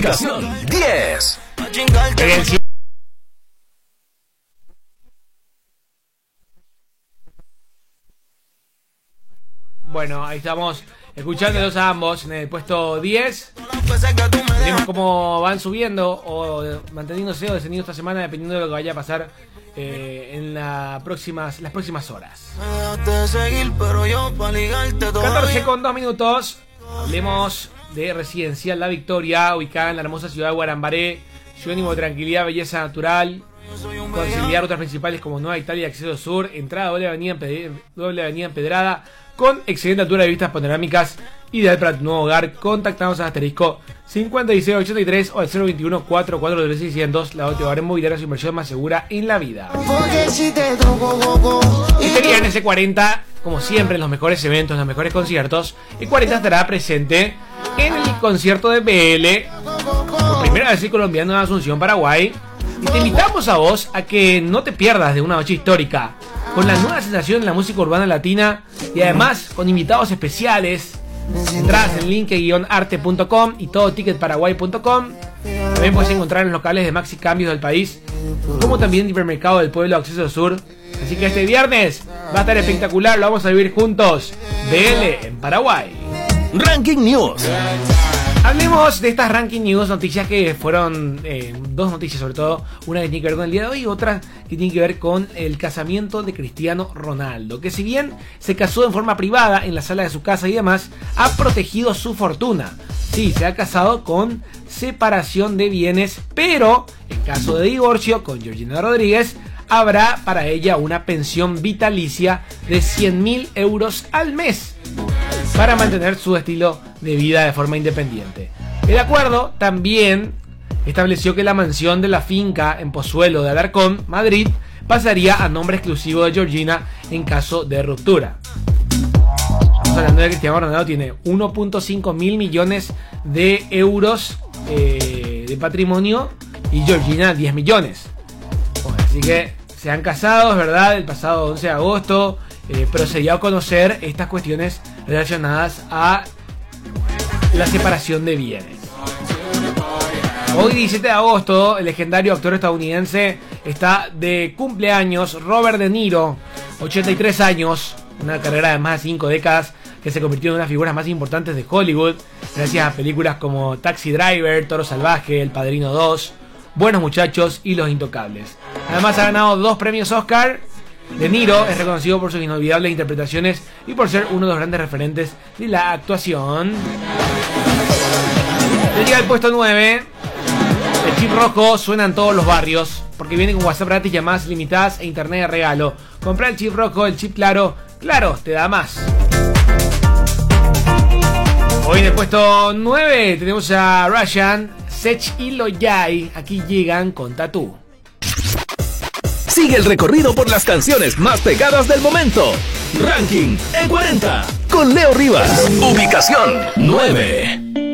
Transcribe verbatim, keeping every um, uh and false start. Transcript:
Ubicación diez. Bueno, ahí estamos escuchándolos a ambos en el puesto diez. Veremos cómo van subiendo o manteniéndose o descendiendo esta semana, dependiendo de lo que vaya a pasar eh, en la próximas, las próximas horas. catorce con dos minutos. Hablemos de Residencial La Victoria, ubicada en la hermosa ciudad de Guarambaré. Sinónimo de tranquilidad, belleza natural. Conciliar rutas principales como Nueva Italia, Acceso Sur, entrada doble avenida, doble avenida Empedrada, con excelente altura de vistas panorámicas, ideal para tu nuevo hogar. Contactamos al asterisco cincuenta y seis ochenta y tres o al cero veintiuno cuarenta y cuatro tres seiscientos. La Bote Hogar Inmobiliaria, su inversión más segura en la vida. Este día en ese cuarenta, como siempre en los mejores eventos, en los mejores conciertos, el cuarenta estará presente en el concierto de B L, por primera vez el colombiano en Asunción, Paraguay. Y te invitamos a vos a que no te pierdas de una noche histórica, con la nueva sensación de la música urbana latina y además con invitados especiales. Entradas en linke guion arte punto com y todo ticket paraguay punto com. También puedes encontrar en los locales de Maxi Cambios del país, como también en Hipermercado del Pueblo Acceso Sur. Así que este viernes va a estar espectacular, lo vamos a vivir juntos. B L en Paraguay. Ranking News. Hablemos de estas Ranking News, noticias que fueron, eh, dos noticias sobre todo, una que tiene que ver con el día de hoy y otra que tiene que ver con el casamiento de Cristiano Ronaldo, que si bien se casó en forma privada en la sala de su casa y demás, ha protegido su fortuna. Sí, se ha casado con separación de bienes, pero en caso de divorcio con Georgina Rodríguez, habrá para ella una pensión vitalicia de cien mil euros al mes para mantener su estilo de vida de forma independiente. El acuerdo también estableció que la mansión de la finca en Pozuelo de Alarcón, Madrid, pasaría a nombre exclusivo de Georgina en caso de ruptura. Estamos hablando de que Cristiano Ronaldo tiene uno punto cinco mil millones de euros eh, de patrimonio y Georgina diez millones. Bueno, así que se han casado, es verdad, el pasado once de agosto. Eh, procedió a conocer estas cuestiones relacionadas a la separación de bienes. Hoy, diecisiete de agosto, el legendario actor estadounidense está de cumpleaños. Robert De Niro, ochenta y tres años, una carrera de más de cinco décadas que se convirtió en una de las figuras más importantes de Hollywood gracias a películas como Taxi Driver, Toro Salvaje, El Padrino dos, Buenos Muchachos y Los Intocables. Además ha ganado dos premios Oscar. De Niro es reconocido por sus inolvidables interpretaciones y por ser uno de los grandes referentes de la actuación. Llega al puesto nueve. El chip rojo suena en todos los barrios porque viene con WhatsApp gratis, llamadas limitadas e internet de regalo. Comprar el chip rojo, el chip claro, claro, te da más. Hoy en el puesto nueve tenemos a Ryan, Sech y Loyai. Aquí llegan con Tatú. Sigue el recorrido por las canciones más pegadas del momento. Ranking E cuarenta con Leo Rivas. Ubicación nueve.